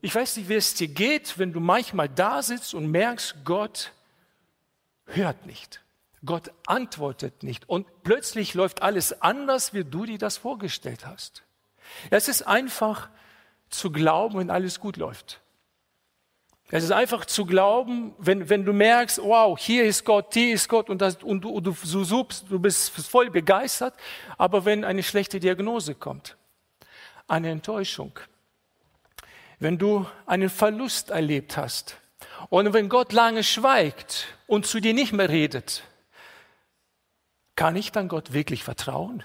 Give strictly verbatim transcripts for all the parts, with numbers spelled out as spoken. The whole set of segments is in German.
ich weiß nicht, wie es dir geht, wenn du manchmal da sitzt und merkst, Gott hört nicht. Gott antwortet nicht. Und plötzlich läuft alles anders, wie du dir das vorgestellt hast. Es ist einfach zu glauben, wenn alles gut läuft. Es ist einfach zu glauben, wenn, wenn du merkst, wow, hier ist Gott, hier ist Gott und, das, und, du, und du, du, suchst, du bist voll begeistert. Aber wenn eine schlechte Diagnose kommt, eine Enttäuschung, wenn du einen Verlust erlebt hast und wenn Gott lange schweigt und zu dir nicht mehr redet, kann ich dann Gott wirklich vertrauen?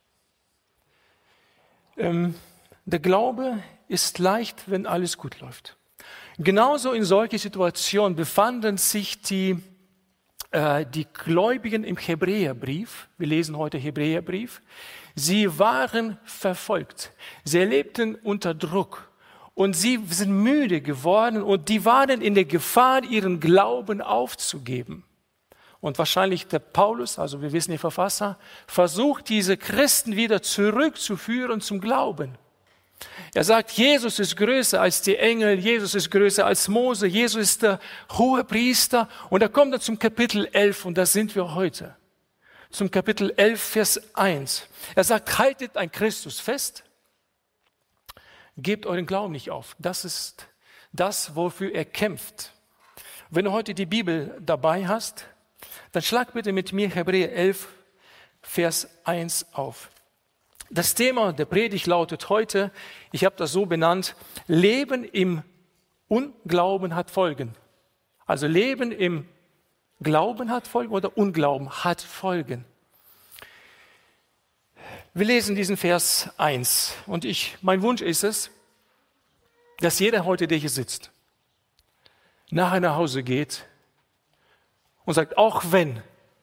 Ähm, der Glaube ist leicht, wenn alles gut läuft. Genauso in solchen Situationen befanden sich die, äh, die Gläubigen im Hebräerbrief. Wir lesen heute Hebräerbrief. Sie waren verfolgt. Sie erlebten unter Druck. Und sie sind müde geworden und die waren in der Gefahr, ihren Glauben aufzugeben. Und wahrscheinlich der Paulus, also wir wissen, der Verfasser, versucht, diese Christen wieder zurückzuführen zum Glauben. Er sagt, Jesus ist größer als die Engel, Jesus ist größer als Mose, Jesus ist der hohe Priester. Und er kommt dann zum Kapitel elf und da sind wir heute. Zum Kapitel elf, Vers eins. Er sagt, haltet an Christus fest, gebt euren Glauben nicht auf. Das ist das, wofür er kämpft. Wenn du heute die Bibel dabei hast, dann schlag bitte mit mir Hebräer elf, Vers eins auf. Das Thema der Predigt lautet heute, ich habe das so benannt, Leben im Unglauben hat Folgen. Also Leben im Glauben hat Folgen oder Unglauben hat Folgen. Wir lesen diesen Vers eins und ich, mein Wunsch ist es, dass jeder heute, der hier sitzt, nachher nach Hause geht und sagt, auch wenn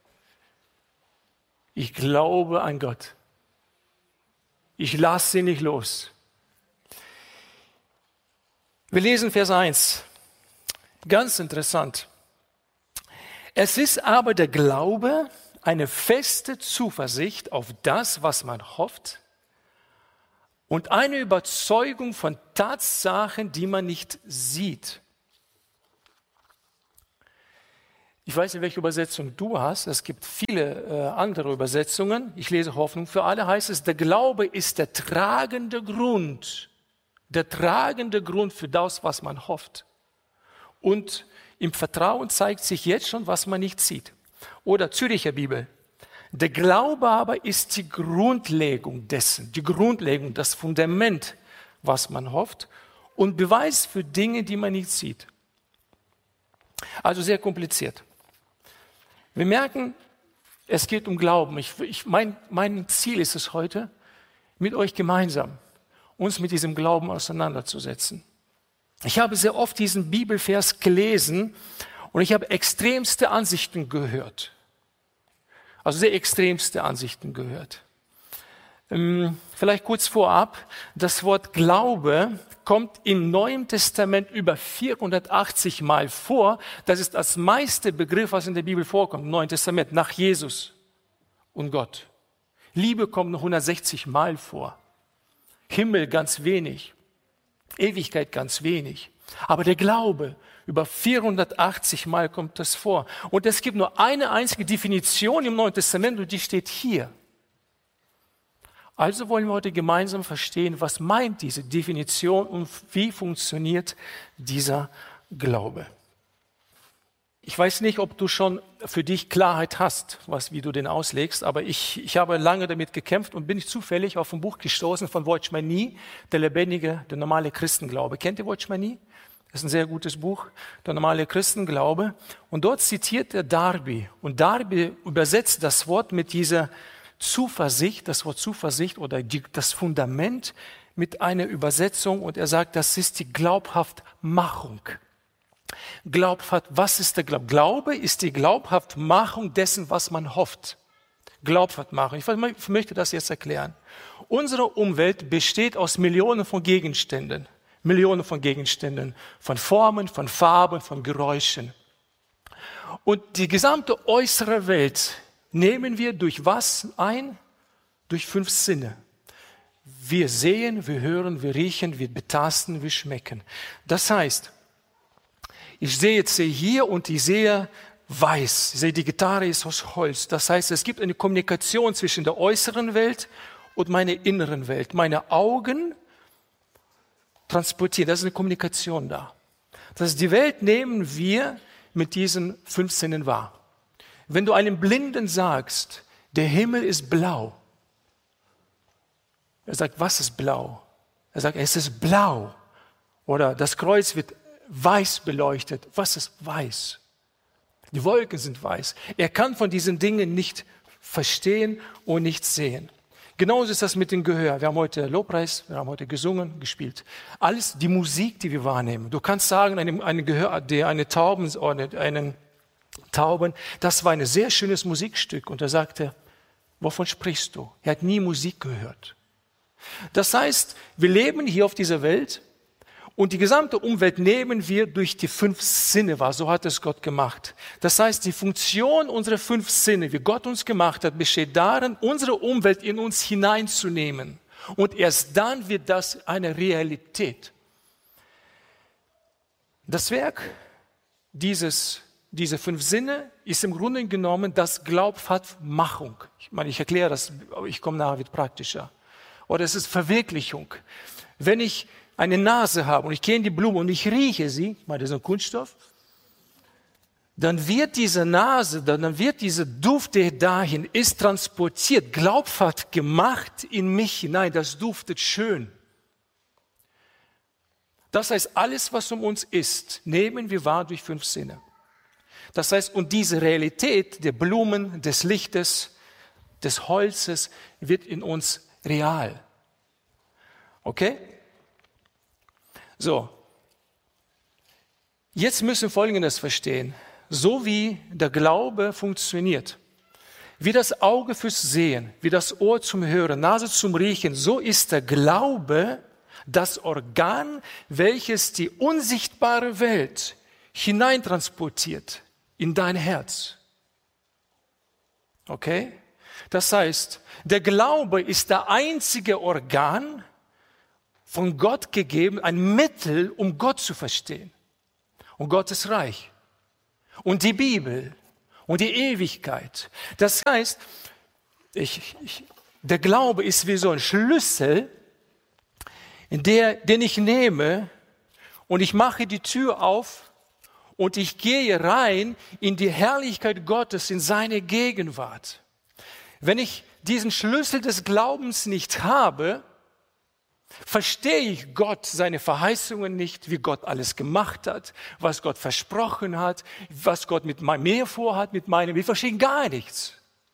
ich glaube an Gott, ich lasse sie nicht los. Wir lesen Vers eins. Ganz interessant. Es ist aber der Glaube eine feste Zuversicht auf das, was man hofft, und eine Überzeugung von Tatsachen, die man nicht sieht. Ich weiß nicht, welche Übersetzung du hast. Es gibt viele äh, andere Übersetzungen. Ich lese Hoffnung für alle. Heißt es, der Glaube ist der tragende Grund, der tragende Grund für das, was man hofft. Und im Vertrauen zeigt sich jetzt schon, was man nicht sieht. Oder Züricher Bibel. Der Glaube aber ist die Grundlegung dessen, die Grundlegung, das Fundament, was man hofft und Beweis für Dinge, die man nicht sieht. Also sehr kompliziert. Wir merken, es geht um Glauben. Ich, ich, mein, mein Ziel ist es heute, mit euch gemeinsam uns mit diesem Glauben auseinanderzusetzen. Ich habe sehr oft diesen Bibelvers gelesen und ich habe extremste Ansichten gehört. Also sehr extremste Ansichten gehört. Ähm, vielleicht kurz vorab, das Wort Glaube kommt im Neuen Testament über vierhundertachtzig Mal vor. Das ist das meiste Begriff, was in der Bibel vorkommt, im Neuen Testament, nach Jesus und Gott. Liebe kommt noch hundertsechzig Mal vor. Himmel ganz wenig. Ewigkeit ganz wenig. Aber der Glaube, über vierhundertachtzig Mal kommt das vor. Und es gibt nur eine einzige Definition im Neuen Testament und die steht hier. Also wollen wir heute gemeinsam verstehen, was meint diese Definition und wie funktioniert dieser Glaube. Ich weiß nicht, ob du schon für dich Klarheit hast, was, wie du den auslegst, aber ich, ich habe lange damit gekämpft und bin ich zufällig auf ein Buch gestoßen von Watchman Nee, der lebendige, der normale Christenglaube. Kennt ihr Watchman Nee? Das ist ein sehr gutes Buch, der normale Christenglaube. Und dort zitiert er Darby. Und Darby übersetzt das Wort mit dieser Zuversicht, das Wort Zuversicht oder die, das Fundament mit einer Übersetzung. Und er sagt, das ist die Glaubhaftmachung. Glaubhaft, was ist der Glaube? Glaube ist die Glaubhaftmachung dessen, was man hofft. Glaubhaftmachung. Ich möchte das jetzt erklären. Unsere Umwelt besteht aus Millionen von Gegenständen. Millionen von Gegenständen, von Formen, von Farben, von Geräuschen. Und die gesamte äußere Welt nehmen wir durch was ein? Durch fünf Sinne. Wir sehen, wir hören, wir riechen, wir betasten, wir schmecken. Das heißt, ich sehe jetzt hier und ich sehe weiß. Ich sehe, die Gitarre ist aus Holz. Das heißt, es gibt eine Kommunikation zwischen der äußeren Welt und meiner inneren Welt. Meine Augen transportieren, da ist eine Kommunikation da. Das heißt, die Welt nehmen wir mit diesen fünf Sinnen wahr. Wenn du einem Blinden sagst, der Himmel ist blau, er sagt, was ist blau? Er sagt, es ist blau. Oder das Kreuz wird weiß beleuchtet. Was ist weiß? Die Wolken sind weiß. Er kann von diesen Dingen nicht verstehen und nicht sehen. Genauso ist das mit dem Gehör. Wir haben heute Lobpreis, wir haben heute gesungen, gespielt. Alles die Musik, die wir wahrnehmen. Du kannst sagen, einem, einem Gehör, der eine Tauben, oder einen Tauben, das war ein sehr schönes Musikstück. Und er sagte, wovon sprichst du? Er hat nie Musik gehört. Das heißt, wir leben hier auf dieser Welt und die gesamte Umwelt nehmen wir durch die fünf Sinne wahr. So hat es Gott gemacht. Das heißt, die Funktion unserer fünf Sinne, wie Gott uns gemacht hat, besteht darin, unsere Umwelt in uns hineinzunehmen. Und erst dann wird das eine Realität. Das Werk dieses, dieser fünf Sinne ist im Grunde genommen das Glaubhaftmachung. Ich meine, ich erkläre das, aber ich komme nachher wieder praktischer. Oder es ist Verwirklichung. Wenn ich eine Nase habe und ich gehe in die Blume und ich rieche sie, ich meine, das ist ein Kunststoff, dann wird diese Nase, dann wird dieser Duft, der dahin ist, transportiert, glaubhaft gemacht in mich hinein. Das duftet schön. Das heißt, alles, was um uns ist, nehmen wir wahr durch fünf Sinne. Das heißt, und diese Realität der Blumen, des Lichtes, des Holzes wird in uns real. Okay? So. Jetzt müssen wir Folgendes verstehen. So wie der Glaube funktioniert, wie das Auge fürs Sehen, wie das Ohr zum Hören, Nase zum Riechen, so ist der Glaube das Organ, welches die unsichtbare Welt hineintransportiert in dein Herz. Okay? Das heißt, der Glaube ist der einzige Organ, von Gott gegeben, ein Mittel, um Gott zu verstehen. Und Gottes Reich. Und die Bibel. Und die Ewigkeit. Das heißt, ich, ich, der Glaube ist wie so ein Schlüssel, der, den ich nehme und ich mache die Tür auf und ich gehe rein in die Herrlichkeit Gottes, in seine Gegenwart. Wenn ich diesen Schlüssel des Glaubens nicht habe, verstehe ich Gott, seine Verheißungen nicht, wie Gott alles gemacht hat, was Gott versprochen hat, was Gott mit mir vorhat, mit meinem. Wir verstehen gar nichts.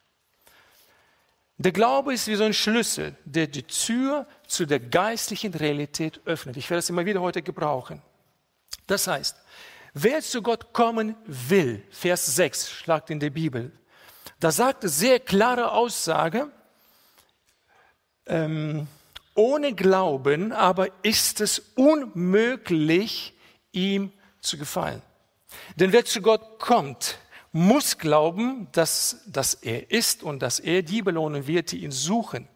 Der Glaube ist wie so ein Schlüssel, der die Tür zu der geistlichen Realität öffnet. Ich werde das immer wieder heute gebrauchen. Das heißt, wer zu Gott kommen will, Vers sechs, schlagt in der Bibel, da sagt es sehr klare Aussage, ähm, ohne Glauben aber ist es unmöglich, ihm zu gefallen. Denn wer zu Gott kommt, muss glauben, dass, dass er ist und dass er die belohnen wird, die ihn suchen.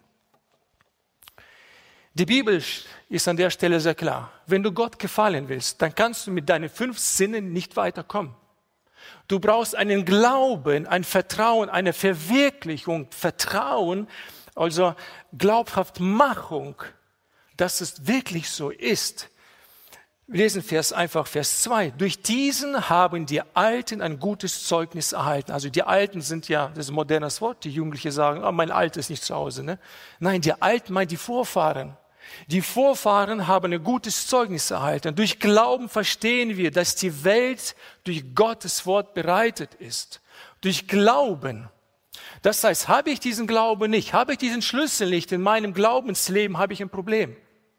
Die Bibel ist an der Stelle sehr klar. Wenn du Gott gefallen willst, dann kannst du mit deinen fünf Sinnen nicht weiterkommen. Du brauchst einen Glauben, ein Vertrauen, eine Verwirklichung, Vertrauen, also Glaubhaftmachung, dass es wirklich so ist. Wir lesen Vers, einfach Vers zwei. Durch diesen haben die Alten ein gutes Zeugnis erhalten. Also die Alten sind ja, das ist ein modernes Wort, die Jugendlichen sagen, oh, mein Alter ist nicht zu Hause. Ne? Nein, die Alten meint die Vorfahren. Die Vorfahren haben ein gutes Zeugnis erhalten. Durch Glauben verstehen wir, dass die Welt durch Gottes Wort bereitet ist. Durch Glauben. Das heißt, habe ich diesen Glauben nicht, habe ich diesen Schlüssel nicht in meinem Glaubensleben, habe ich ein Problem.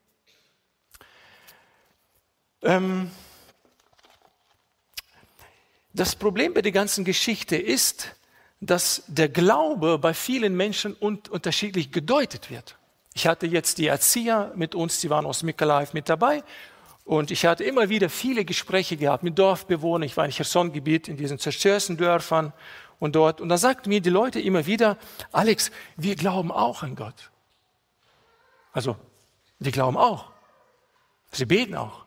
Ähm, das Problem bei der ganzen Geschichte ist, dass der Glaube bei vielen Menschen un- unterschiedlich gedeutet wird. Ich hatte jetzt die Erzieher mit uns, die waren aus Mykolaiv mit dabei. Und ich hatte immer wieder viele Gespräche gehabt mit Dorfbewohnern. Ich war in Cherson-Gebiet, in diesen zerstörten Dörfern und dort. Und da sagten mir die Leute immer wieder, Alex, wir glauben auch an Gott. Also, die glauben auch. Sie beten auch.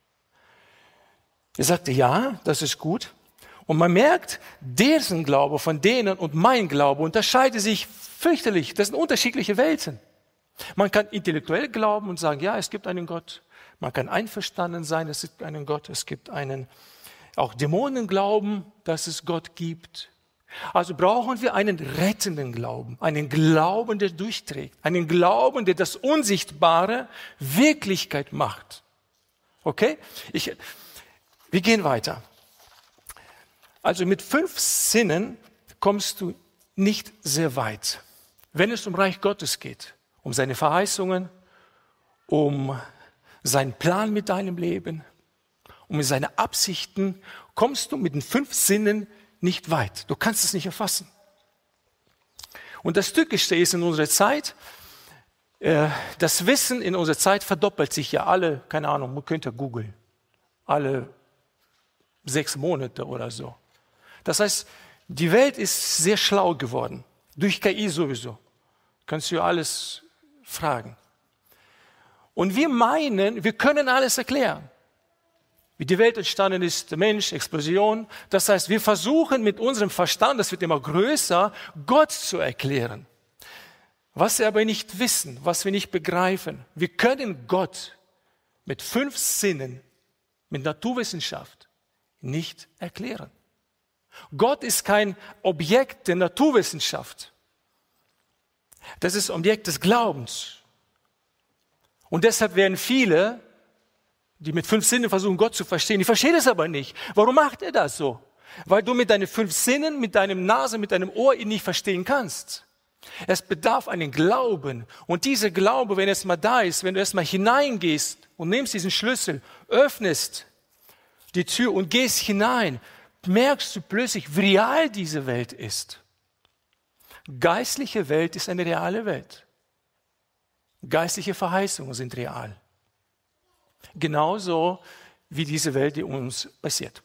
Er sagte, ja, das ist gut. Und man merkt, deren Glaube von denen und mein Glaube unterscheidet sich fürchterlich. Das sind unterschiedliche Welten. Man kann intellektuell glauben und sagen, ja, es gibt einen Gott. Man kann einverstanden sein, es gibt einen Gott. Es gibt einen, auch Dämonen glauben, dass es Gott gibt. Also brauchen wir einen rettenden Glauben, einen Glauben, der durchträgt, einen Glauben, der das Unsichtbare Wirklichkeit macht. Okay? Ich, wir gehen weiter. Also mit fünf Sinnen kommst du nicht sehr weit, wenn es um Reich Gottes geht, um seine Verheißungen, um seinen Plan mit deinem Leben, um seine Absichten, kommst du mit den fünf Sinnen nicht weit. Du kannst es nicht erfassen. Und das Tückische ist in unserer Zeit, äh, das Wissen in unserer Zeit verdoppelt sich ja alle, keine Ahnung, man könnte googeln, alle sechs Monate oder so. Das heißt, die Welt ist sehr schlau geworden, durch K I sowieso. Kannst du alles fragen. Und wir meinen, wir können alles erklären. Wie die Welt entstanden ist, der Mensch, Explosion. Das heißt, wir versuchen mit unserem Verstand, das wird immer größer, Gott zu erklären. Was wir aber nicht wissen, was wir nicht begreifen. Wir können Gott mit fünf Sinnen, mit Naturwissenschaft nicht erklären. Gott ist kein Objekt der Naturwissenschaft. Das ist Objekt des Glaubens. Und deshalb werden viele, die mit fünf Sinnen versuchen, Gott zu verstehen, die verstehen es aber nicht. Warum macht er das so? Weil du mit deinen fünf Sinnen, mit deinem Nase, mit deinem Ohr ihn nicht verstehen kannst. Es bedarf einen Glauben. Und dieser Glaube, wenn er erstmal da ist, wenn du erstmal hineingehst und nimmst diesen Schlüssel, öffnest die Tür und gehst hinein, merkst du plötzlich, wie real diese Welt ist. Geistliche Welt ist eine reale Welt. Geistliche Verheißungen sind real. Genauso wie diese Welt, die uns passiert.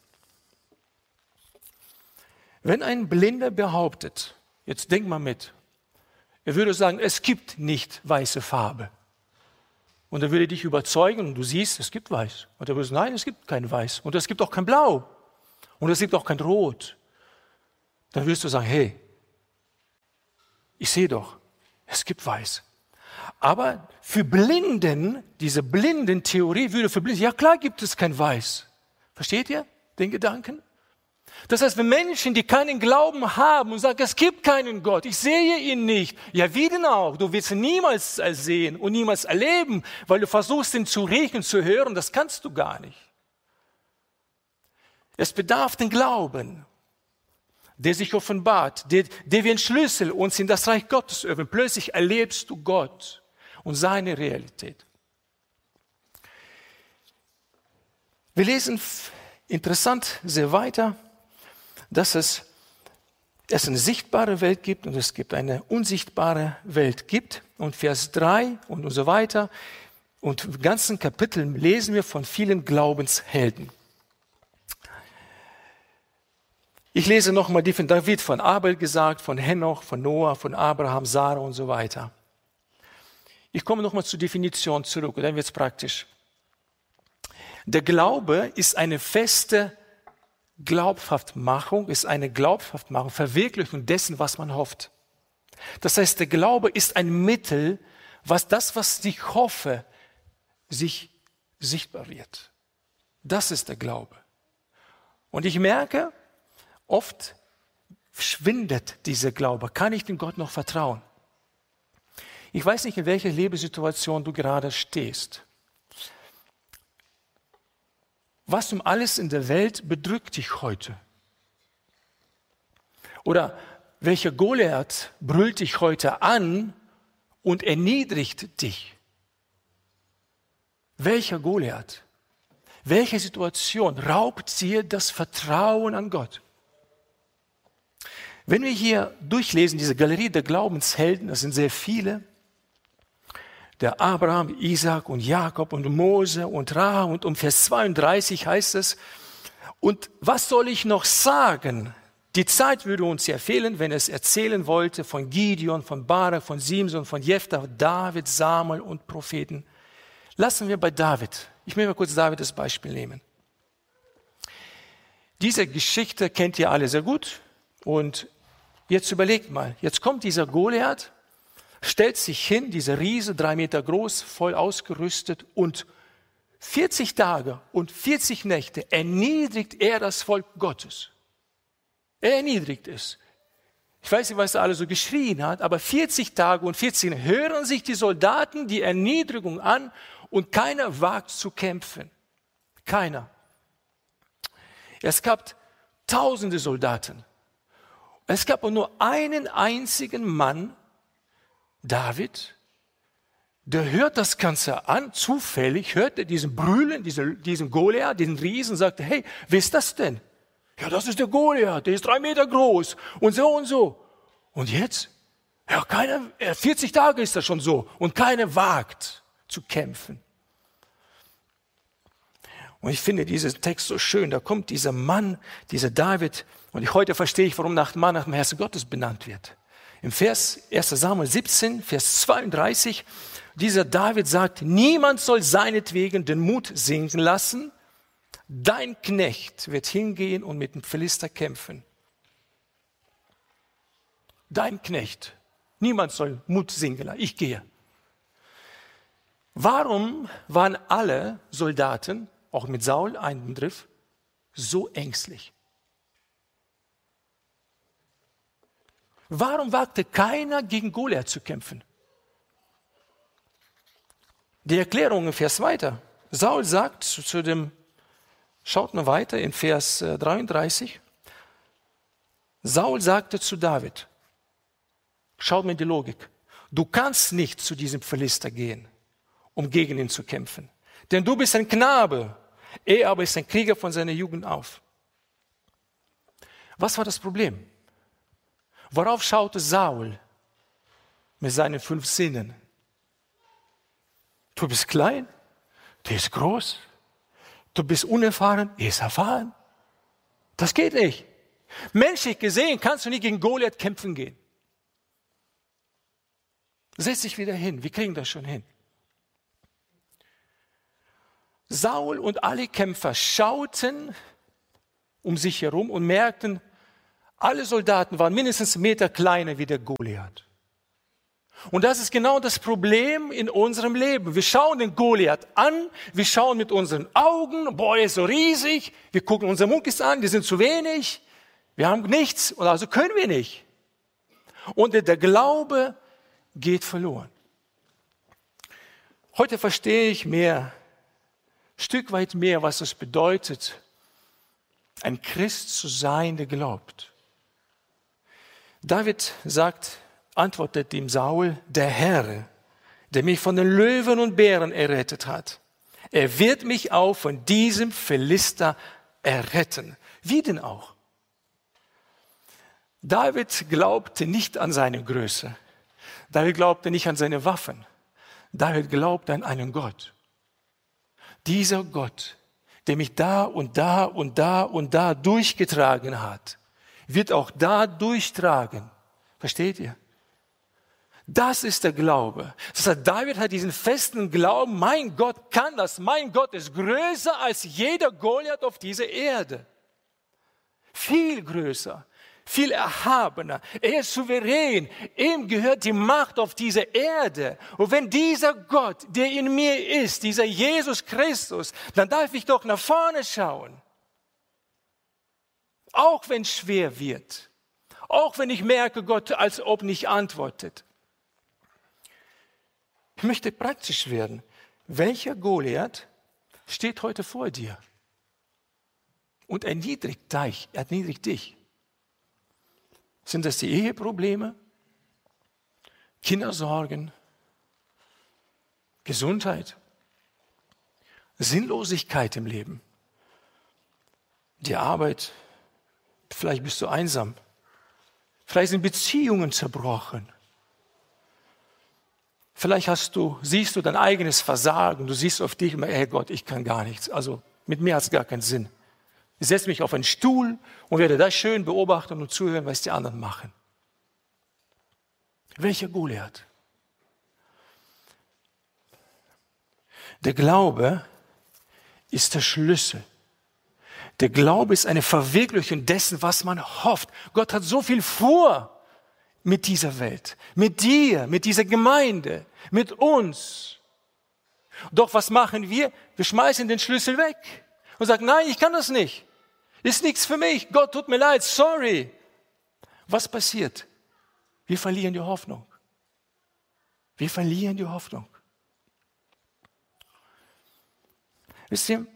Wenn ein Blinder behauptet, jetzt denk mal mit, er würde sagen, es gibt nicht weiße Farbe. Und er würde dich überzeugen und du siehst, es gibt weiß. Und er würde sagen, nein, es gibt kein Weiß. Und es gibt auch kein Blau. Und es gibt auch kein Rot. Dann wirst du sagen, hey, ich sehe doch, es gibt Weiß. Aber für Blinden, diese Blindentheorie würde für Blinde, ja klar gibt es kein Weiß. Versteht ihr den Gedanken? Das heißt, wenn Menschen, die keinen Glauben haben und sagen, es gibt keinen Gott, ich sehe ihn nicht. Ja, wie denn auch? Du wirst ihn niemals sehen und niemals erleben, weil du versuchst, ihn zu riechen, zu hören. Das kannst du gar nicht. Es bedarf den Glauben, der sich offenbart, der, der wie ein Schlüssel uns in das Reich Gottes öffnet. Plötzlich erlebst du Gott und seine Realität. Wir lesen interessant sehr weiter, dass es, es eine sichtbare Welt gibt und es gibt eine unsichtbare Welt gibt. Und Vers drei und, und so weiter. Und im ganzen Kapitel lesen wir von vielen Glaubenshelden. Ich lese nochmal die von David, von Abel gesagt, von Henoch, von Noah, von Abraham, Sarah und so weiter. Ich komme nochmal zur Definition zurück, und dann wird es praktisch. Der Glaube ist eine feste Glaubhaftmachung, ist eine Glaubhaftmachung, Verwirklichung dessen, was man hofft. Das heißt, der Glaube ist ein Mittel, was das, was ich hoffe, sich sichtbar wird. Das ist der Glaube. Und ich merke, oft schwindet dieser Glaube. Kann ich dem Gott noch vertrauen? Ich weiß nicht, in welcher Lebenssituation du gerade stehst. Was um alles in der Welt bedrückt dich heute? Oder welcher Goliath brüllt dich heute an und erniedrigt dich? Welcher Goliath? Welche Situation raubt dir das Vertrauen an Gott? Wenn wir hier durchlesen, diese Galerie der Glaubenshelden, das sind sehr viele, der Abraham, Isaac und Jakob und Mose und Rahab, und um Vers zweiunddreißig heißt es, und was soll ich noch sagen? Die Zeit würde uns ja fehlen, wenn es erzählen wollte von Gideon, von Barak, von Simson, von Jephthah, David, Samuel und Propheten. Lassen wir bei David, ich möchte mal kurz David als Beispiel nehmen. Diese Geschichte kennt ihr alle sehr gut. Und jetzt überlegt mal, jetzt kommt dieser Goliath, stellt sich hin, dieser Riese, drei Meter groß, voll ausgerüstet und vierzig Tage und vierzig Nächte erniedrigt er das Volk Gottes. Er erniedrigt es. Ich weiß nicht, was er alle so geschrien hat, aber vierzig Tage und vierzig Nächte hören sich die Soldaten die Erniedrigung an und keiner wagt zu kämpfen. Keiner. Es gab tausende Soldaten. Es gab nur einen einzigen Mann, David, der hört das Ganze an, zufällig hört er diesen Brüllen, diesen, diesen Goliath, diesen Riesen, sagt, hey, wer ist das denn? Ja, das ist der Goliath, der ist drei Meter groß und so und so. Und jetzt? Ja, keiner, vierzig Tage ist das schon so und keiner wagt zu kämpfen. Und ich finde diesen Text so schön, da kommt dieser Mann, dieser David, und ich, heute verstehe ich, warum nach Mann nach dem Herzen Gottes benannt wird. Im Vers erster Samuel siebzehn, Vers zweiunddreißig, dieser David sagt, niemand soll seinetwegen den Mut sinken lassen, dein Knecht wird hingehen und mit dem Philister kämpfen. Dein Knecht, niemand soll Mut sinken lassen, ich gehe. Warum waren alle Soldaten, auch mit Saul ein Begriff, so ängstlich? Warum wagte keiner, gegen Goliath zu kämpfen? Die Erklärung im Vers weiter. Saul sagt zu, zu dem, schaut mal weiter in Vers dreiunddreißig. Saul sagte zu David, schaut mir die Logik, du kannst nicht zu diesem Philister gehen, um gegen ihn zu kämpfen. Denn du bist ein Knabe, er aber ist ein Krieger von seiner Jugend auf. Was war das Problem? Worauf schaute Saul mit seinen fünf Sinnen? Du bist klein, der ist groß, du bist unerfahren, er ist erfahren. Das geht nicht. Menschlich gesehen kannst du nicht gegen Goliath kämpfen gehen. Setz dich wieder hin, wir kriegen das schon hin. Saul und alle Kämpfer schauten um sich herum und merkten, alle Soldaten waren mindestens einen Meter kleiner wie der Goliath. Und das ist genau das Problem in unserem Leben. Wir schauen den Goliath an, wir schauen mit unseren Augen, boah, er ist so riesig, wir gucken unsere Munkis an, die sind zu wenig, wir haben nichts und also können wir nicht. Und der Glaube geht verloren. Heute verstehe ich mehr, ein Stück weit mehr, was es bedeutet, ein Christ zu sein, der glaubt. David sagt, antwortet ihm Saul, der Herr, der mich von den Löwen und Bären errettet hat. Er wird mich auch von diesem Philister erretten. Wie denn auch? David glaubte nicht an seine Größe. David glaubte nicht an seine Waffen. David glaubte an einen Gott. Dieser Gott, der mich da und da und da und da durchgetragen hat, wird auch da durchtragen. Versteht ihr? Das ist der Glaube. Das heißt, David hat diesen festen Glauben, mein Gott kann das, mein Gott ist größer als jeder Goliath auf dieser Erde. Viel größer, viel erhabener. Er ist souverän, ihm gehört die Macht auf dieser Erde. Und wenn dieser Gott, der in mir ist, dieser Jesus Christus, dann darf ich doch nach vorne schauen. Auch wenn es schwer wird. Auch wenn ich merke, Gott als ob nicht antwortet. Ich möchte praktisch werden. Welcher Goliath steht heute vor dir und erniedrigt dich? Erniedrigt dich? Sind das die Eheprobleme, Kindersorgen, Gesundheit, Sinnlosigkeit im Leben, die Arbeit? Vielleicht bist du einsam. Vielleicht sind Beziehungen zerbrochen. Vielleicht hast du, siehst du dein eigenes Versagen. Du siehst auf dich immer, hey Gott, ich kann gar nichts. Also mit mir hat es gar keinen Sinn. Ich setze mich auf einen Stuhl und werde das schön beobachten und zuhören, was die anderen machen. Welcher Goliath? Der Glaube ist der Schlüssel. Der Glaube ist eine Verwirklichung dessen, was man hofft. Gott hat so viel vor mit dieser Welt, mit dir, mit dieser Gemeinde, mit uns. Doch was machen wir? Wir schmeißen den Schlüssel weg und sagen, nein, ich kann das nicht. Ist nichts für mich. Gott, tut mir leid, sorry. Was passiert? Wir verlieren die Hoffnung. Wir verlieren die Hoffnung. Wisst ihr,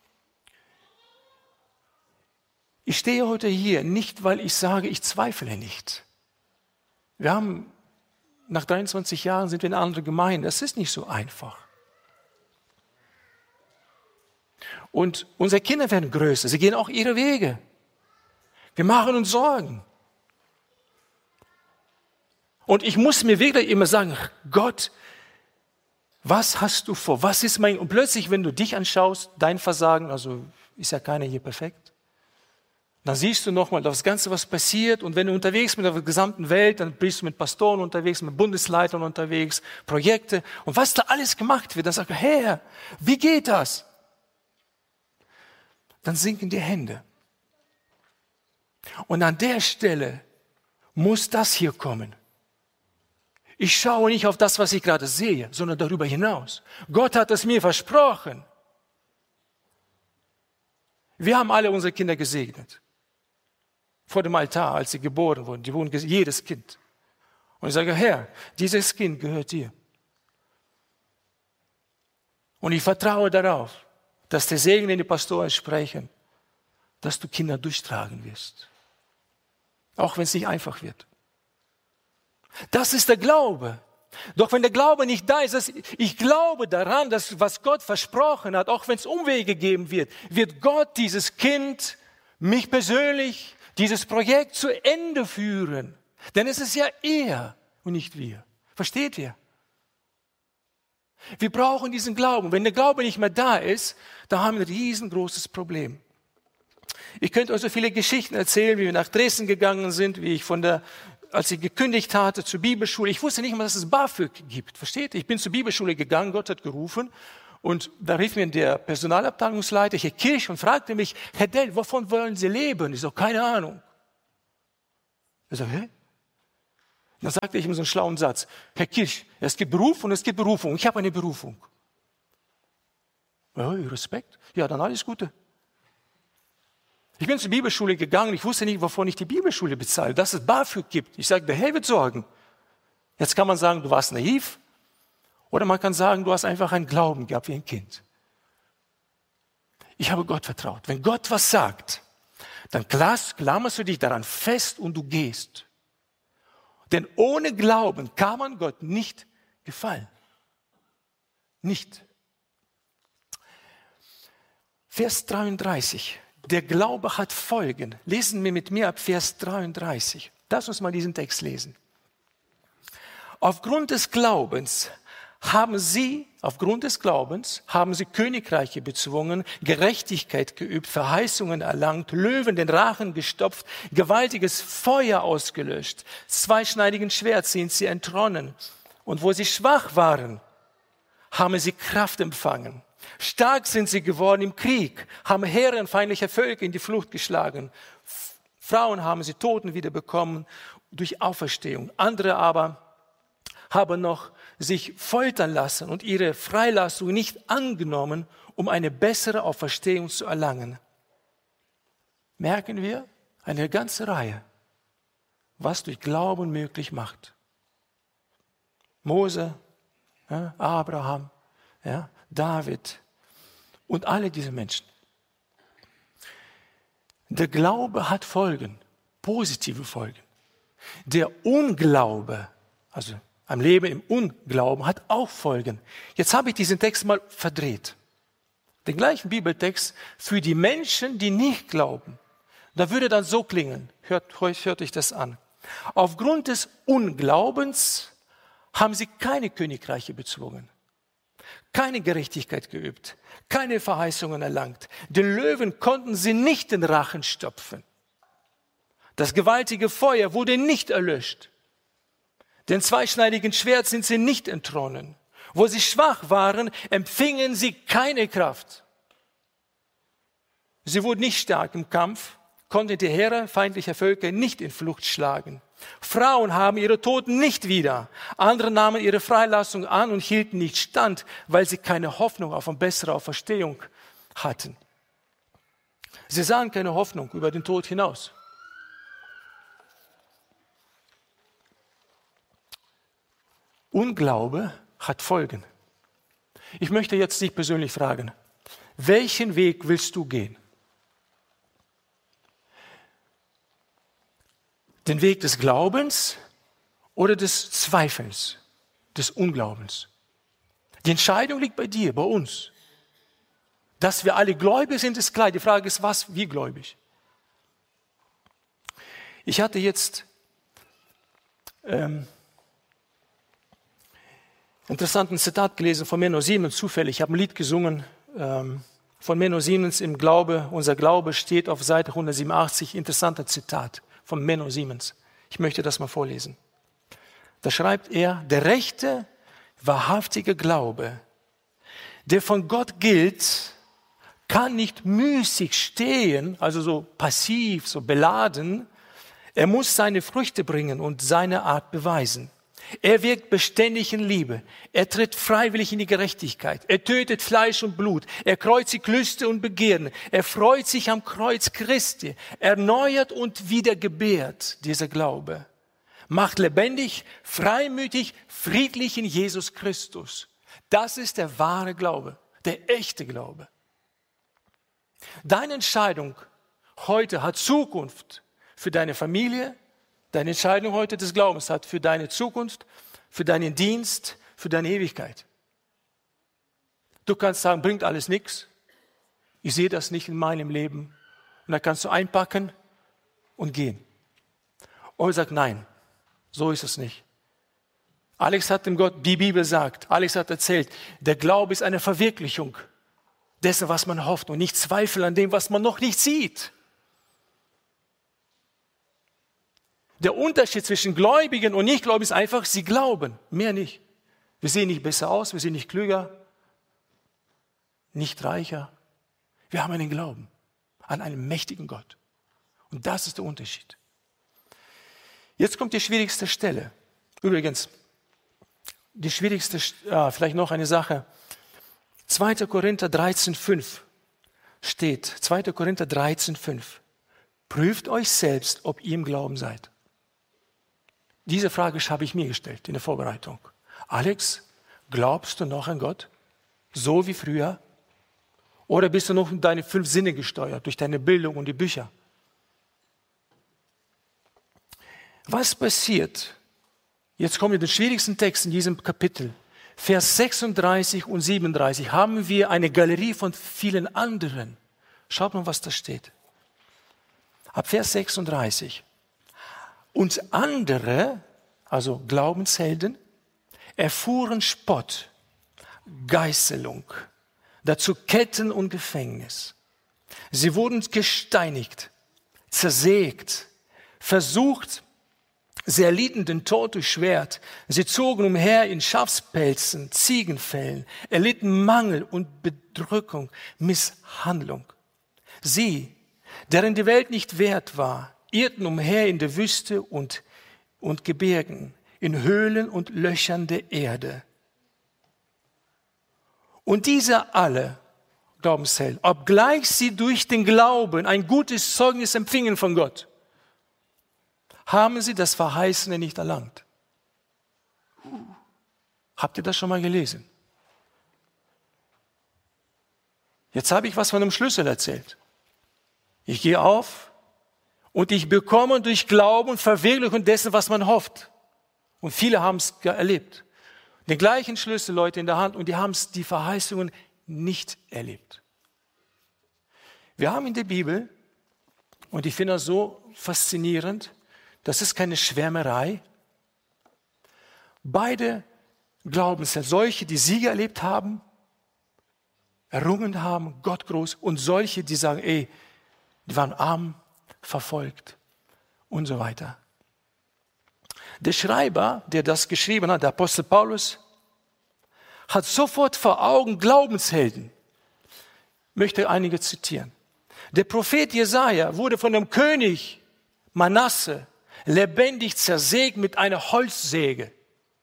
ich stehe heute hier nicht, weil ich sage, ich zweifle nicht. Wir haben, nach dreiundzwanzig Jahren sind wir in einer anderen Gemeinde. Das ist nicht so einfach. Und unsere Kinder werden größer. Sie gehen auch ihre Wege. Wir machen uns Sorgen. Und ich muss mir wirklich immer sagen, Gott, was hast du vor? Was ist mein... Und plötzlich, wenn du dich anschaust, dein Versagen, also ist ja keiner hier perfekt, dann siehst du nochmal das Ganze, was passiert. Und wenn du unterwegs bist mit der gesamten Welt, dann bist du mit Pastoren unterwegs, mit Bundesleitern unterwegs, Projekte. Und was da alles gemacht wird, dann sagst du, Herr, wie geht das? Dann sinken die Hände. Und an der Stelle muss das hier kommen. Ich schaue nicht auf das, was ich gerade sehe, sondern darüber hinaus. Gott hat es mir versprochen. Wir haben alle unsere Kinder gesegnet. Vor dem Altar, als sie geboren wurden. Die wurden jedes Kind. Und ich sage, Herr, dieses Kind gehört dir. Und ich vertraue darauf, dass der Segen, den die Pastoren sprechen, dass du Kinder durchtragen wirst. Auch wenn es nicht einfach wird. Das ist der Glaube. Doch wenn der Glaube nicht da ist, dass ich glaube daran, dass was Gott versprochen hat, auch wenn es Umwege geben wird, wird Gott dieses Kind, mich persönlich, dieses Projekt zu Ende führen. Denn es ist ja er und nicht wir. Versteht ihr? Wir brauchen diesen Glauben. Wenn der Glaube nicht mehr da ist, dann haben wir ein riesengroßes Problem. Ich könnte euch so viele Geschichten erzählen, wie wir nach Dresden gegangen sind, wie ich von der, als ich gekündigt hatte zur Bibelschule. Ich wusste nicht mal, dass es BAföG gibt. Versteht ihr? Ich bin zur Bibelschule gegangen, Gott hat gerufen. Und da rief mir der Personalabteilungsleiter hier Kirch und fragte mich, Herr Dell, wovon wollen Sie leben? Ich so, keine Ahnung. Ich so, hä? Dann sagte ich ihm so einen schlauen Satz. Herr Kirch, es gibt Beruf und es gibt Berufung. Ich habe eine Berufung. Ja, Respekt. Ja, dann alles Gute. Ich bin zur Bibelschule gegangen. Ich wusste nicht, wovon ich die Bibelschule bezahle. Dass es BAföG gibt. Ich sagte, der Herr wird sorgen. Jetzt kann man sagen, du warst naiv. Oder man kann sagen, du hast einfach einen Glauben gehabt wie ein Kind. Ich habe Gott vertraut. Wenn Gott was sagt, dann klammerst du dich daran fest und du gehst. Denn ohne Glauben kann man Gott nicht gefallen. Nicht. Vers dreiunddreißig. Der Glaube hat Folgen. Lesen wir mit mir ab Vers dreiunddreißig. Lass uns mal diesen Text lesen. Aufgrund des Glaubens haben sie, aufgrund des Glaubens, haben sie Königreiche bezwungen, Gerechtigkeit geübt, Verheißungen erlangt, Löwen den Rachen gestopft, gewaltiges Feuer ausgelöscht, zweischneidigen Schwert sind sie entronnen. Und wo sie schwach waren, haben sie Kraft empfangen. Stark sind sie geworden im Krieg, haben Heere feindlicher Völker in die Flucht geschlagen. Frauen haben sie Toten wiederbekommen durch Auferstehung. Andere aber haben noch sich foltern lassen und ihre Freilassung nicht angenommen, um eine bessere Auferstehung zu erlangen. Merken wir eine ganze Reihe, was durch Glauben möglich macht. Mose, ja, Abraham, ja, David und alle diese Menschen. Der Glaube hat Folgen, positive Folgen. Der Unglaube, also am Leben im Unglauben, hat auch Folgen. Jetzt habe ich diesen Text mal verdreht. Den gleichen Bibeltext für die Menschen, die nicht glauben. Da würde dann so klingen, hört, hört euch das an. Aufgrund des Unglaubens haben sie keine Königreiche bezwungen. keine Gerechtigkeit geübt, keine Verheißungen erlangt. Den Löwen konnten sie nicht den Rachen stopfen. Das gewaltige Feuer wurde nicht erlöscht. Den zweischneidigen Schwert sind sie nicht entronnen. Wo sie schwach waren, empfingen sie keine Kraft. Sie wurden nicht stark im Kampf, konnten die Heere feindlicher Völker nicht in Flucht schlagen. Frauen haben ihre Toten nicht wieder. Andere nahmen ihre Freilassung an und hielten nicht stand, weil sie keine Hoffnung auf eine bessere Auferstehung hatten. Sie sahen keine Hoffnung über den Tod hinaus. Unglaube hat Folgen. Ich möchte jetzt dich persönlich fragen, welchen Weg willst du gehen? Den Weg des Glaubens oder des Zweifelns, des Unglaubens? Die Entscheidung liegt bei dir, bei uns. Dass wir alle gläubig sind, ist klar. Die Frage ist, was, wie gläubig? Ich hatte jetzt ähm, interessanten Zitat gelesen von Menno Siemens, zufällig. Ich habe ein Lied gesungen ähm, von Menno Siemens im Glaube. Unser Glaube steht auf Seite hundertsiebenundachtzig. Interessanter Zitat von Menno Siemens. Ich möchte das mal vorlesen. Da schreibt er, der rechte, wahrhaftige Glaube, der von Gott gilt, kann nicht müßig stehen, also so passiv, so beladen. Er muss seine Früchte bringen und seine Art beweisen. Er wirkt beständig in Liebe. Er tritt freiwillig in die Gerechtigkeit. Er tötet Fleisch und Blut. Er kreuzigt Lüste und Begehren. Er freut sich am Kreuz Christi. Erneuert und wiedergebärt dieser Glaube. Macht lebendig, freimütig, friedlich in Jesus Christus. Das ist der wahre Glaube, der echte Glaube. Deine Entscheidung heute hat Zukunft für deine Familie. Deine Entscheidung heute des Glaubens hat für deine Zukunft, für deinen Dienst, für deine Ewigkeit. Du kannst sagen, bringt alles nichts. Ich sehe das nicht in meinem Leben. Und dann kannst du einpacken und gehen. Oder sag, nein, so ist es nicht. Alex hat dem Gott, die Bibel sagt, Alex hat erzählt, der Glaube ist eine Verwirklichung dessen, was man hofft und nicht Zweifel an dem, was man noch nicht sieht. Der Unterschied zwischen Gläubigen und Nichtgläubigen ist einfach, sie glauben, mehr nicht. Wir sehen nicht besser aus, wir sind nicht klüger, nicht reicher. Wir haben einen Glauben an einen mächtigen Gott. Und das ist der Unterschied. Jetzt kommt die schwierigste Stelle. Übrigens, die schwierigste, ja, vielleicht noch eine Sache. zweiter Korinther dreizehn fünf steht, zweiter Korinther dreizehn fünf. Prüft euch selbst, ob ihr im Glauben seid. Diese Frage habe ich mir gestellt in der Vorbereitung. Alex, glaubst du noch an Gott? So wie früher? Oder bist du noch in deine fünf Sinne gesteuert, durch deine Bildung und die Bücher? Was passiert? Jetzt kommen wir den schwierigsten Text in diesem Kapitel. Vers sechsunddreißig und siebenunddreißig haben wir eine Galerie von vielen anderen. Schaut mal, was da steht. Ab Vers sechsunddreißig. Und andere, also Glaubenshelden, erfuhren Spott, Geißelung, dazu Ketten und Gefängnis. Sie wurden gesteinigt, zersägt, versucht, sie erlitten den Tod durch Schwert. Sie zogen umher in Schafspelzen, Ziegenfellen, erlitten Mangel und Bedrückung, Misshandlung. Sie, deren die Welt nicht wert war, irrten umher in der Wüste und, und Gebirgen, in Höhlen und Löchern der Erde. Und diese alle, Glaubenshelden, obgleich sie durch den Glauben ein gutes Zeugnis empfingen von Gott, haben sie das Verheißene nicht erlangt. Habt ihr das schon mal gelesen? Jetzt habe ich was von einem Schlüssel erzählt. Ich gehe auf und ich bekomme durch Glauben und Verwirklichung dessen, was man hofft. Und viele haben es erlebt. Den gleichen Schlüssel, Leute, in der Hand, und die haben die Verheißungen nicht erlebt. Wir haben in der Bibel, und ich finde das so faszinierend, das ist keine Schwärmerei, beide Glaubensheld, solche, die Siege erlebt haben, errungen haben, Gott groß, und solche, die sagen, ey, die waren arm, verfolgt und so weiter. Der Schreiber, der das geschrieben hat, der Apostel Paulus, hat sofort vor Augen Glaubenshelden. Ich möchte einige zitieren. Der Prophet Jesaja wurde von dem König Manasse lebendig zersägt mit einer Holzsäge.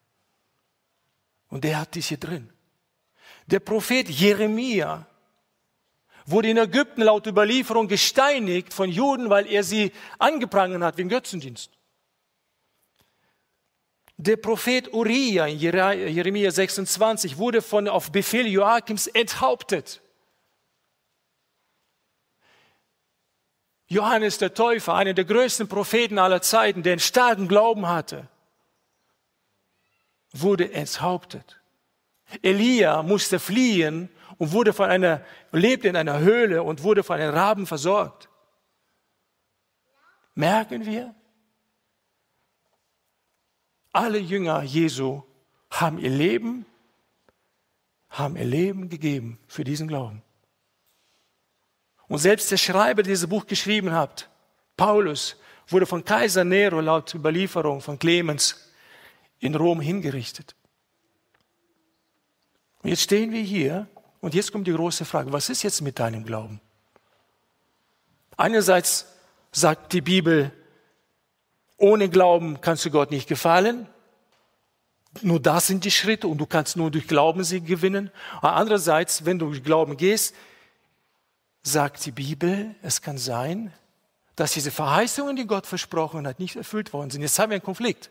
Und der hat dies hier drin. Der Prophet Jeremia wurde in Ägypten laut Überlieferung gesteinigt von Juden, weil er sie angeprangert hat wegen Götzendienst. Der Prophet Uriah in Jeremia sechsundzwanzig wurde von, auf Befehl Joachims enthauptet. Johannes der Täufer, einer der größten Propheten aller Zeiten, der einen starken Glauben hatte, wurde enthauptet. Elia musste fliehen und wurde von einer, lebte in einer Höhle und wurde von einem Raben versorgt. Merken wir? Alle Jünger Jesu haben ihr Leben, haben ihr Leben gegeben für diesen Glauben. Und selbst der Schreiber, der dieses Buch geschrieben hat, Paulus, wurde von Kaiser Nero laut Überlieferung von Clemens in Rom hingerichtet. Und jetzt stehen wir hier und jetzt kommt die große Frage, was ist jetzt mit deinem Glauben? Einerseits sagt die Bibel, ohne Glauben kannst du Gott nicht gefallen. Nur das sind die Schritte und du kannst nur durch Glauben sie gewinnen. Andererseits, wenn du durch Glauben gehst, sagt die Bibel, es kann sein, dass diese Verheißungen, die Gott versprochen hat, nicht erfüllt worden sind. Jetzt haben wir einen Konflikt.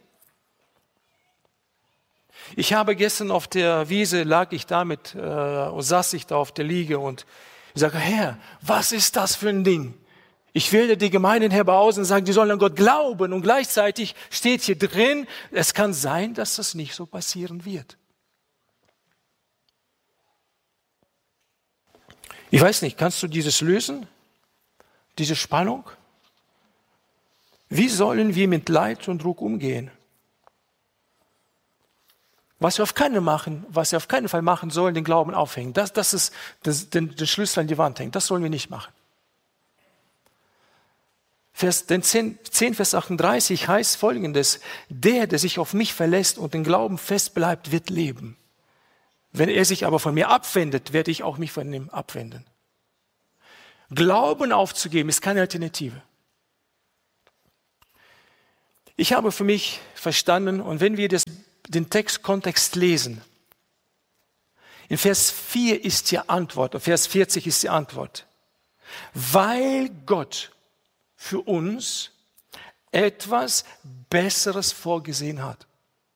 Ich habe gestern auf der Wiese, lag ich da mit, äh, und saß ich da auf der Liege und ich sage, Herr, was ist das für ein Ding? Ich wähle die Gemeinden herbei aus und sage, die sollen an Gott glauben. Und gleichzeitig steht hier drin, es kann sein, dass das nicht so passieren wird. Ich weiß nicht, kannst du dieses lösen? Diese Spannung? Wie sollen wir mit Leid und Druck umgehen? Was wir auf keinen machen, was wir auf keinen Fall machen sollen, den Glauben aufhängen. Das, das ist das, den, den Schlüssel an die Wand hängen. Das sollen wir nicht machen. Vers, denn zehn, zehn, Vers achtunddreißig heißt Folgendes: Der, der sich auf mich verlässt und den Glauben fest bleibt, wird leben. Wenn er sich aber von mir abwendet, werde ich auch mich von ihm abwenden. Glauben aufzugeben ist keine Alternative. Ich habe für mich verstanden, und wenn wir das, den Textkontext lesen, in Vers vier ist die Antwort, und Vers vierzig ist die Antwort. Weil Gott für uns etwas Besseres vorgesehen hat.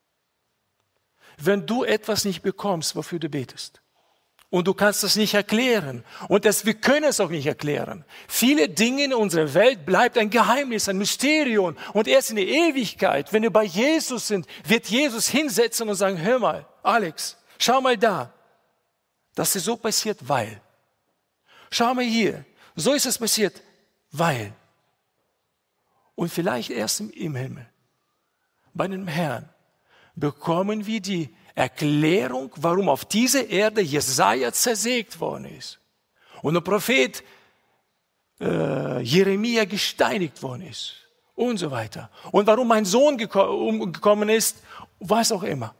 Wenn du etwas nicht bekommst, wofür du betest, und du kannst das nicht erklären, und das, wir können es auch nicht erklären. Viele Dinge in unserer Welt bleibt ein Geheimnis, ein Mysterium, und erst in der Ewigkeit, wenn wir bei Jesus sind, wird Jesus hinsetzen und sagen, hör mal, Alex, schau mal da, das ist so passiert, weil. Schau mal hier, so ist es passiert, weil. Und vielleicht erst im Himmel, bei dem Herrn, bekommen wir die Erklärung, warum auf dieser Erde Jesaja zersägt worden ist und der Prophet äh, Jeremia gesteinigt worden ist und so weiter. Und warum mein Sohn geko- umgekommen ist, was auch immer.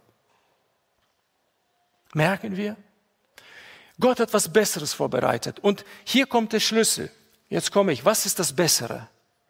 Merken wir? Gott hat was Besseres vorbereitet. Und hier kommt der Schlüssel. Jetzt komme ich. Was ist das Bessere?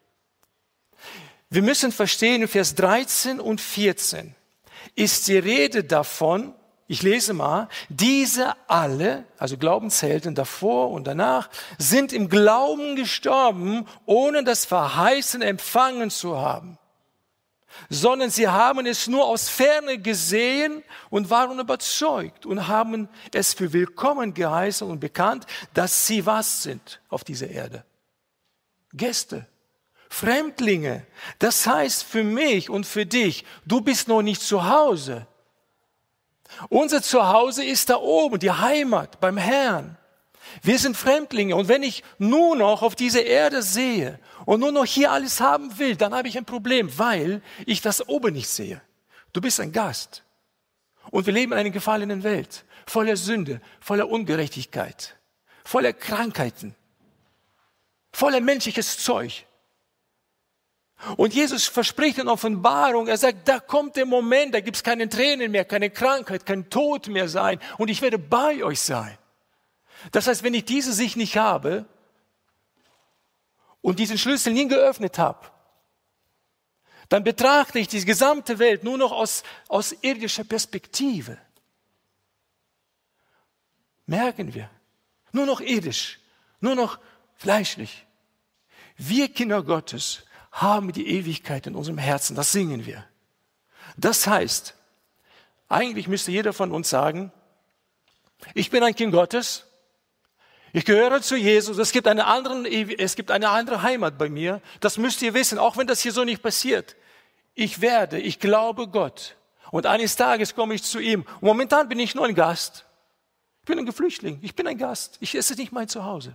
Wir müssen verstehen, in Vers dreizehn und vierzehn ist die Rede davon, ich lese mal, diese alle, also Glaubenshelden davor und danach, sind im Glauben gestorben, ohne das Verheißen empfangen zu haben, sondern sie haben es nur aus Ferne gesehen und waren überzeugt und haben es für willkommen geheißen und bekannt, dass sie was sind auf dieser Erde? Gäste. Fremdlinge. Das heißt für mich und für dich, du bist noch nicht zu Hause. Unser Zuhause ist da oben, die Heimat beim Herrn. Wir sind Fremdlinge und wenn ich nur noch auf diese Erde sehe und nur noch hier alles haben will, dann habe ich ein Problem, weil ich das oben nicht sehe. Du bist ein Gast. Und wir leben in einer gefallenen Welt, voller Sünde, voller Ungerechtigkeit, voller Krankheiten, voller menschliches Zeug. Und Jesus verspricht in Offenbarung, er sagt, da kommt der Moment, da gibt es keine Tränen mehr, keine Krankheit, kein Tod mehr sein und ich werde bei euch sein. Das heißt, wenn ich diese Sicht nicht habe und diesen Schlüssel nie geöffnet habe, dann betrachte ich die gesamte Welt nur noch aus, aus irdischer Perspektive. Merken wir, nur noch irdisch, nur noch fleischlich. Wir Kinder Gottes haben die Ewigkeit in unserem Herzen, das singen wir. Das heißt, eigentlich müsste jeder von uns sagen, ich bin ein Kind Gottes, ich gehöre zu Jesus, es gibt eine andere, es gibt eine andere Heimat bei mir, das müsst ihr wissen, auch wenn das hier so nicht passiert. Ich werde, ich glaube Gott und eines Tages komme ich zu ihm. Und momentan bin ich nur ein Gast, ich bin ein Flüchtling, ich bin ein Gast, ich, es ist nicht mein Zuhause.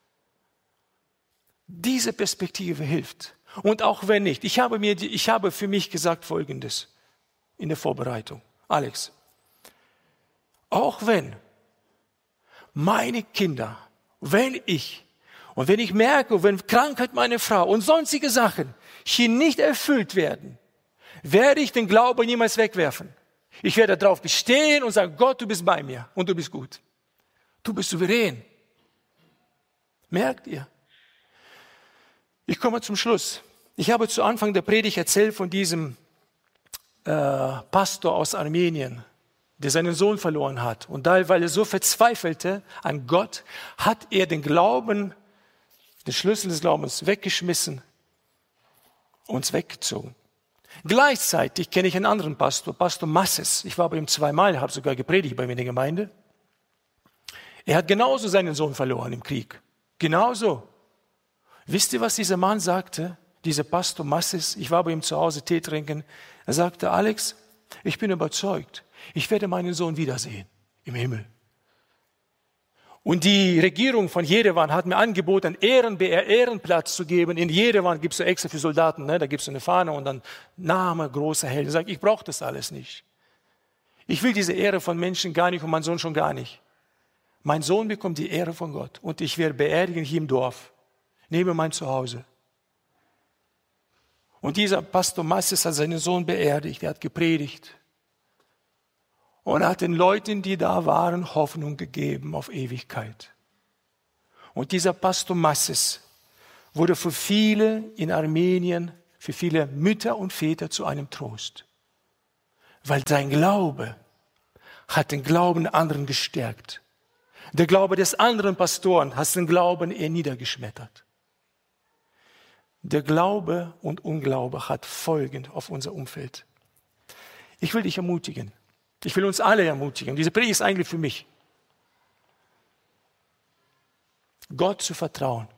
Diese Perspektive hilft. Und auch wenn nicht, ich habe, mir, die, ich habe für mich gesagt Folgendes in der Vorbereitung. Alex, auch wenn meine Kinder, wenn ich und wenn ich merke, wenn Krankheit meiner Frau und sonstige Sachen hier nicht erfüllt werden, werde ich den Glauben niemals wegwerfen. Ich werde darauf bestehen und sagen, Gott, du bist bei mir und du bist gut. Du bist souverän. Merkt ihr? Ich komme zum Schluss. Ich habe zu Anfang der Predigt erzählt von diesem äh, Pastor aus Armenien, der seinen Sohn verloren hat. Und da, weil er so verzweifelte an Gott, hat er den Glauben, den Schlüssel des Glaubens weggeschmissen und uns weggezogen. Gleichzeitig kenne ich einen anderen Pastor, Pastor Masses. Ich war bei ihm zweimal, habe sogar gepredigt bei mir in der Gemeinde. Er hat genauso seinen Sohn verloren im Krieg. Genauso. Wisst ihr, was dieser Mann sagte? Dieser Pastor Masses, ich war bei ihm zu Hause Tee trinken. Er sagte, Alex, ich bin überzeugt, ich werde meinen Sohn wiedersehen im Himmel. Und die Regierung von Jerewan hat mir angeboten, einen Ehren, Ehrenplatz zu geben. In Jerewan gibt es so extra für Soldaten, ne? Da gibt es eine Fahne und dann Name, großer Held. Er sagt, ich brauche das alles nicht. Ich will diese Ehre von Menschen gar nicht und mein Sohn schon gar nicht. Mein Sohn bekommt die Ehre von Gott und ich werde beerdigen hier im Dorf, neben mein Zuhause. Und dieser Pastor Masses hat seinen Sohn beerdigt, er hat gepredigt. Und hat den Leuten, die da waren, Hoffnung gegeben auf Ewigkeit. Und dieser Pastor Masses wurde für viele in Armenien, für viele Mütter und Väter zu einem Trost. Weil sein Glaube hat den Glauben der anderen gestärkt. Der Glaube des anderen Pastoren hat den Glauben eher niedergeschmettert. Der Glaube und Unglaube hat Folgen auf unser Umfeld. Ich will dich ermutigen. Ich will uns alle ermutigen. Diese Predigt ist eigentlich für mich. Gott zu vertrauen.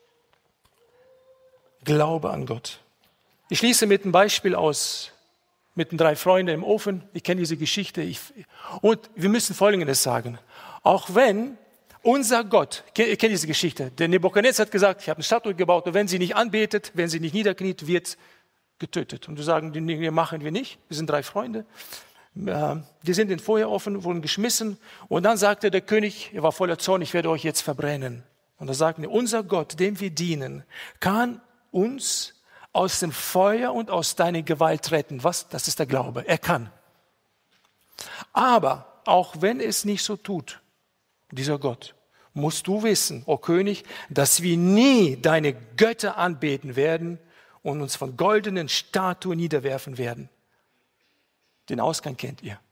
Glaube an Gott. Ich schließe mit einem Beispiel aus, mit den drei Freunden im Ofen. Ich kenne diese Geschichte. Ich, und wir müssen Folgendes sagen. Auch wenn unser Gott, ihr kennt diese Geschichte, der Nebukadnezar hat gesagt, ich habe eine Statue gebaut und wenn sie nicht anbetet, wenn sie nicht niederkniet, wird getötet. Und wir sagen, die Dinge machen wir nicht. Wir sind drei Freunde. Die sind in den Feuerofen, wurden geschmissen und dann sagte der König, er war voller Zorn, ich werde euch jetzt verbrennen. Und da sagten wir, unser Gott, dem wir dienen, kann uns aus dem Feuer und aus deiner Gewalt retten. Was? Das ist der Glaube. Er kann. Aber auch wenn es nicht so tut, dieser Gott, musst du wissen, o König, dass wir nie deine Götter anbeten werden und uns von goldenen Statuen niederwerfen werden. Den Ausgang kennt ihr.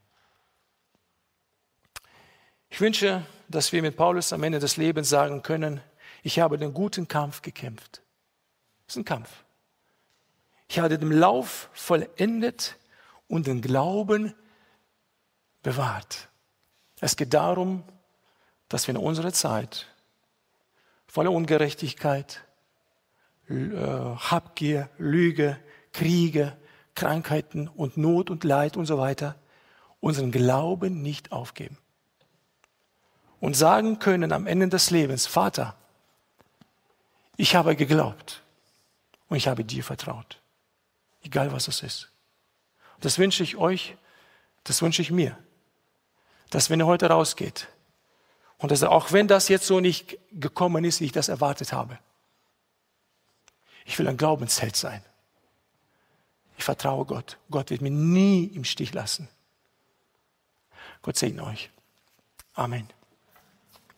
Ich wünsche, dass wir mit Paulus am Ende des Lebens sagen können, ich habe den guten Kampf gekämpft. Das ist ein Kampf. Ich habe den Lauf vollendet und den Glauben bewahrt. Es geht darum, dass wir in unserer Zeit voller Ungerechtigkeit, Habgier, Lüge, Kriege, Krankheiten und Not und Leid und so weiter, unseren Glauben nicht aufgeben. Und sagen können am Ende des Lebens, Vater, ich habe geglaubt und ich habe dir vertraut. Egal was es ist. Das wünsche ich euch, das wünsche ich mir, dass wenn er heute rausgeht und dass er, auch wenn das jetzt so nicht gekommen ist, wie ich das erwartet habe, ich will ein Glaubensheld sein. Ich vertraue Gott. Gott wird mich nie im Stich lassen. Gott segne euch. Amen.